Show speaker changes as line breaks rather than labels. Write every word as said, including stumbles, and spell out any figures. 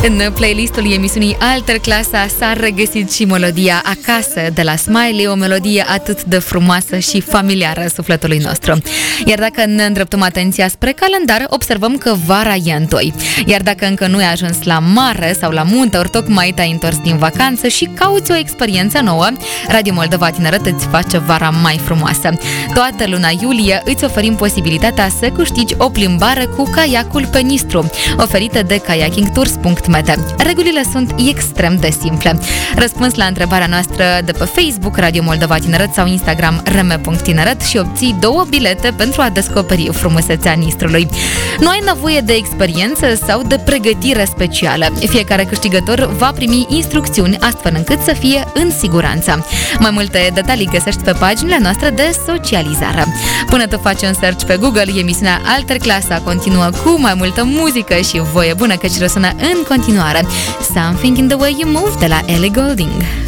În playlistul emisiunii Alterclasa s-a regăsit și melodia Acasă de la Smiley, o melodie atât de frumoasă și familiară sufletului nostru. Iar dacă ne îndreptăm atenția spre calendar, observăm că vara e întoi. Iar dacă încă nu ai ajuns la mare sau la munte, ori tocmai te-ai întors din vacanță și cauți o experiență nouă, Radio Moldova Tineret îți face vara mai frumoasă. Toată luna iulie îți oferim posibilitatea să câștigi o plimbare cu caiacul pe Nistru, oferită de kayaking tours punct m t. Regulile sunt extrem de simple. Răspuns la întrebarea noastră de pe Facebook Radio Moldova Tineret sau Instagram rm punct tineret și obții două bilete pentru a descoperi frumusețea Nistrului. Nu ai nevoie de experiență sau de pregătire specială. Fiecare câștigător va primi instrucțiuni astfel încât să fie în siguranță. Mai multe detalii găsești pe paginile noastre de socializare. Până tu faci un search pe Google, emisiunea Alterclasa continuă cu mai multă muzică și voie bună, căci răsună în continuare Something in the Way You Move de la Ellie Goulding.